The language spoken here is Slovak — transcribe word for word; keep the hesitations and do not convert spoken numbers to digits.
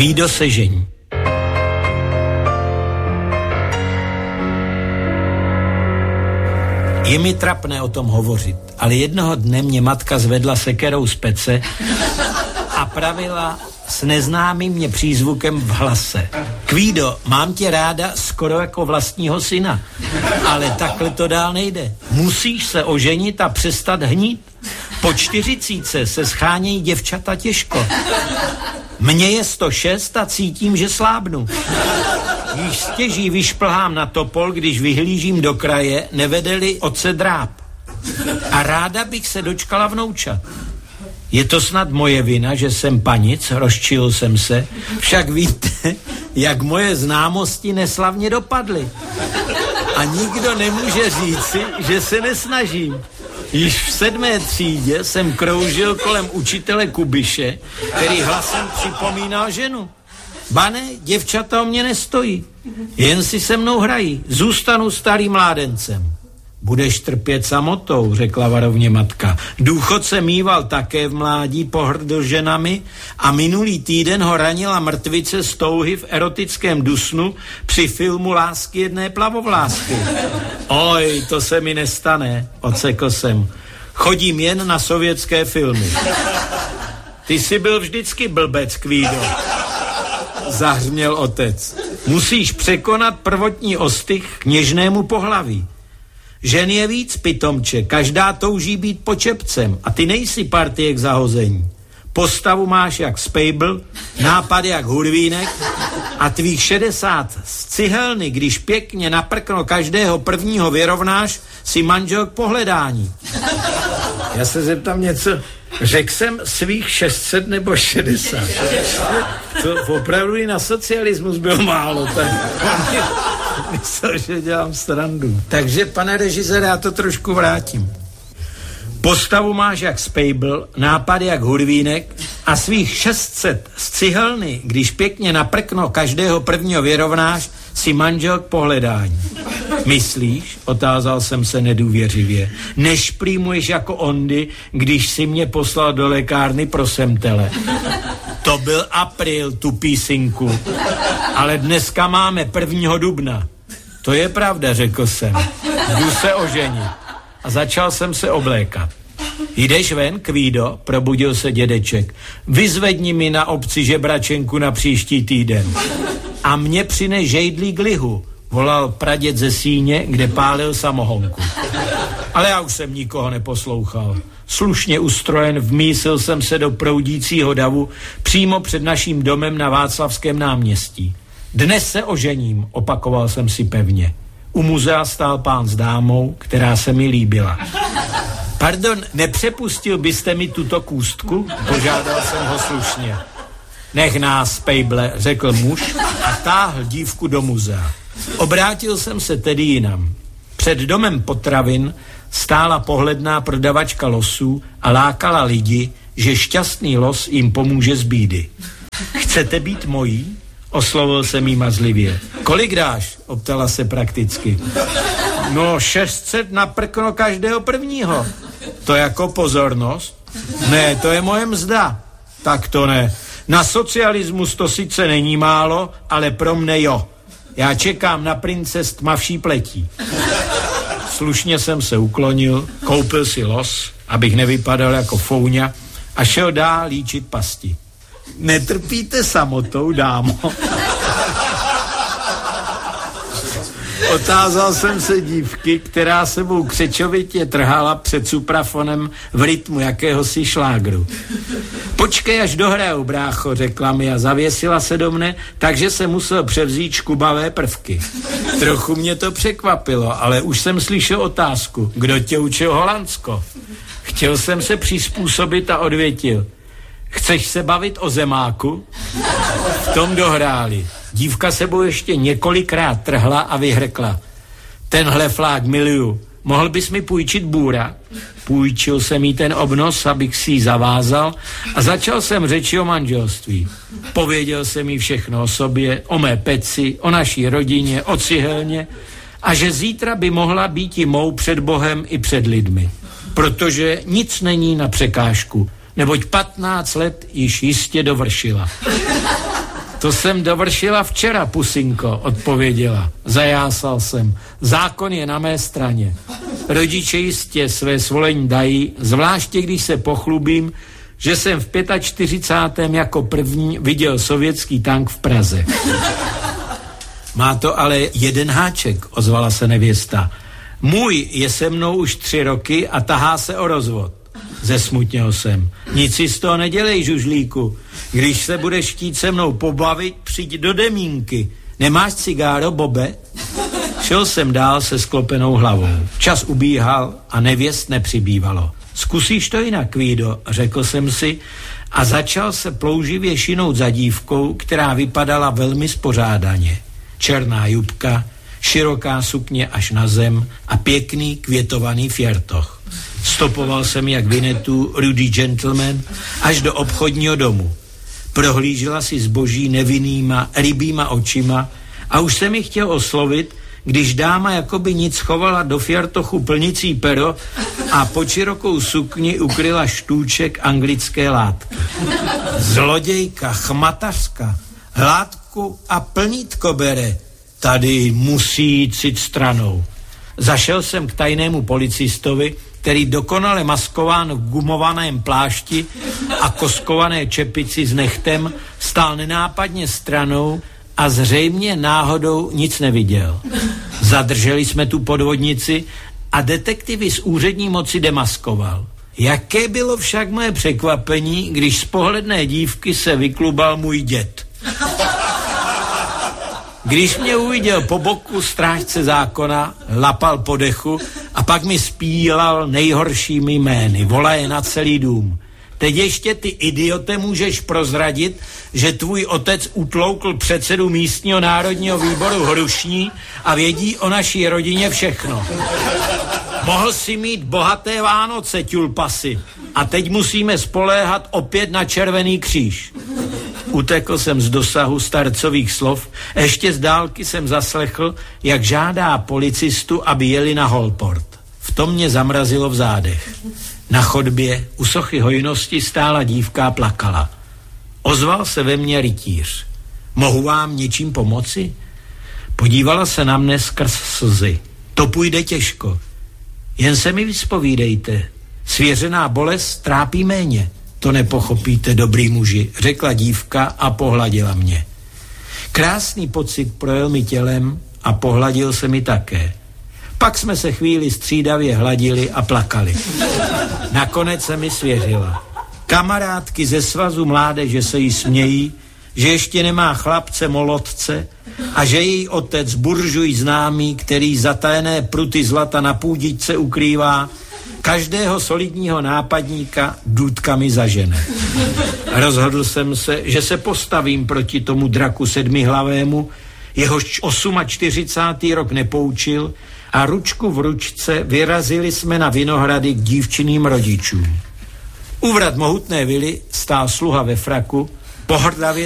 Kvído se žení. Je mi trapné o tom hovořit, ale jednoho dne mě matka zvedla sekerou z pece a pravila s neznámým mě přízvukem v hlase. Kvído, mám tě ráda skoro jako vlastního syna, ale takhle to dál nejde. Musíš se oženit a přestat hnít. Po čtyřicítce se schánějí děvčata těžko. Mně je sto šest a cítím, že slábnu. Již stěží vyšplhám na topol, když vyhlížím do kraje, nevede-li otce dráp. A ráda bych se dočkala vnoučat. Je to snad moje vina, že jsem panic, rozčil jsem se, však víte, jak moje známosti neslavně dopadly. A nikdo nemůže říci, že se nesnažím. Již v sedmé třídě jsem kroužil kolem učitele Kubiše, který hlasem připomínal ženu. Bane, děvčata o mě nestojí, jen si se mnou hrají, zůstanu starým mládencem. Budeš trpět samotou, řekla varovně matka. Důchodce mýval také v mládí, pohrdl ženami a minulý týden ho ranila mrtvice z touhy v erotickém dusnu při filmu Lásky jedné plavovlásky. Oj, to se mi nestane, odsekl jsem. Chodím jen na sovětské filmy. Ty jsi byl vždycky blbec, Kvído, zahřměl otec. Musíš překonat prvotní ostych k něžnému pohlaví. Žen je víc, pitomče, každá touží být počepcem a ty nejsi partie k zahození. Postavu máš jak Spejbl, nápad jak Hurvínek a tvých šedesát z cihelny, když pěkně na prkno každého prvního vyrovnáš, si manžel k pohledání. Já se zeptám něco, řekl jsem svých šest set nebo šedesát. To opravdu i na socialismus bylo málo, tak myslel, že dělám srandu. Takže, pane režisére, já to trošku vrátím. Postavu máš jak Spejbl, nápady jak Hurvínek a svých šest set z cihelny, když pěkně na prkno každého prvního vyrovnáš, si manžel k pohledání. Myslíš, otázal jsem se nedůvěřivě, nešplímuješ jako ondy, když si mě poslal do lékárny pro semtele. To byl apríl, tu písinku. Ale dneska máme prvního dubna. To je pravda, řekl jsem. Jdu se oženit. A začal jsem se oblékat. Jdeš ven, Kvído, probudil se dědeček. Vyzvedni mi na obci žebračenku na příští týden. A mě přines žejdlík lihu, volal praděd ze síně, kde pálil samohonku. Ale já už jsem nikoho neposlouchal. Slušně ustrojen vmísil jsem se do proudícího davu přímo před naším domem na Václavském náměstí. Dnes se ožením, opakoval jsem si pevně. U muzea stál pán s dámou, která se mi líbila. Pardon, nepřepustil byste mi tuto kůstku? Požádal jsem ho slušně. Nech nás, Spejble, řekl muž a táhl dívku do muzea. Obrátil jsem se tedy jinam. Před domem potravin stála pohledná prodavačka losů a lákala lidi, že šťastný los jim pomůže z bídy. Chcete být mojí? Oslovil jsem jí mazlivě. Kolik dáš? Optala se prakticky. No šest set na prkno každého prvního. To jako pozornost? Ne, to je moje mzda. Tak to ne. Na socialismus to sice není málo, ale pro mne jo. Já čekám na prince s tmavší pletí. Slušně jsem se uklonil, koupil si los, abych nevypadal jako fouňa a šel dál líčit pasti. Netrpíte samotou, dámo? Otázal jsem se dívky, která sebou křečovitě trhala před suprafonem v rytmu jakéhosi šlágru. Počkej, až dohraju, brácho, řekla mi a zavěsila se do mne, takže se musel převzít škubavé prvky. Trochu mě to překvapilo, ale už jsem slyšel otázku, kdo tě učil Holandsko? Chtěl jsem se přizpůsobit a odvětil. Chceš se bavit o zemáku? V tom dohráli. Dívka sebou ještě několikrát trhla a vyhrkla. Tenhle flák miluju. Mohl bys mi půjčit bůra? Půjčil jsem jí ten obnos, abych si ji zavázal a začal jsem řeči o manželství. Pověděl jsem jí všechno o sobě, o mé peci, o naší rodině, o cihelně a že zítra by mohla být i mou před Bohem i před lidmi. Protože nic není na překážku, neboť patnáct let již jistě dovršila. To jsem dovršila včera, pusinko, odpověděla. Zajásal jsem. Zákon je na mé straně. Rodiče jistě své svolení dají, zvláště když se pochlubím, že jsem v čtyřicátém pátém jako první viděl sovětský tank v Praze. Má to ale jeden háček, ozvala se nevěsta. Můj je se mnou už tři roky a tahá se o rozvod. Zesmutněl jsem. Nic si z toho nedělej, žužlíku. Když se budeš chtít se mnou pobavit, přijď do Demínky. Nemáš cigáro, Bobe? Šel jsem dál se sklopenou hlavou. Čas ubíhal a nevěst nepřibývalo. Zkusíš to jinak, Kvído, řekl jsem si a začal se plouživě šinout za dívkou, která vypadala velmi spořádaně. Černá jubka, široká sukně až na zem a pěkný květovaný fjertoch. Stopoval jsem jak Vinetu Rudy Gentleman až do obchodního domu. Prohlížela si zboží nevinnýma, rybýma očima a už se mi chtěl oslovit, když dáma jakoby nic chovala do fjertochu plnicí pero a pod širokou sukni ukryla štůček anglické látky. Zlodějka, chmatařka, hládku a plnítko bere. Tady musí jít cit stranou. Zašel jsem k tajnému policistovi, který dokonale maskován v gumovaném plášti a koskované čepici s nechtem stál nenápadně stranou a zřejmě náhodou nic neviděl. Zadrželi jsme tu podvodnici a detektivy z úřední moci demaskoval. Jaké bylo však moje překvapení, když z pohledné dívky se vyklubal můj děd. Když mě uviděl po boku strážce zákona, lapal po dechu a pak mi spílal nejhoršími jmény, volaje na celý dům. Teď ještě ty idiote můžeš prozradit, že tvůj otec utloukl předsedu místního národního výboru Hrušní a vědí o naší rodině všechno. Mohl si mít bohaté Vánoce, ťulpasy, a teď musíme spoléhat opět na Červený kříž. Utekl jsem z dosahu starcových slov, ještě z dálky jsem zaslechl, jak žádá policistu, aby jeli na Holport. V tom mě zamrazilo v zádech. Na chodbě u sochy hojnosti stála dívka a plakala. Ozval se ve mně rytíř. Mohu vám něčím pomoci? Podívala se na mne skrz slzy. To půjde těžko. Jen se mi vyspovídejte. Svěřená bolest trápí méně. To nepochopíte, dobrý muži, řekla dívka a pohladila mě. Krásný pocit projel mi tělem a pohladil se mi také. Pak jsme se chvíli střídavě hladili a plakali. Nakonec se mi svěřila. Kamarádky ze svazu mládeže se jí smějí, že ještě nemá chlapce molotce a že její otec buržuj známý, který zatajené pruty zlata na půdičce ukrývá, každého solidního nápadníka důtkami zažene. Rozhodl jsem se, že se postavím proti tomu draku sedmihlavému, jehož čtyřicátý osmý rok nepoučil, a ručku v ručce vyrazili jsme na Vinohrady k dívčiným rodičům. U vrat mohutné vily stál sluha ve fraku, pohrdavě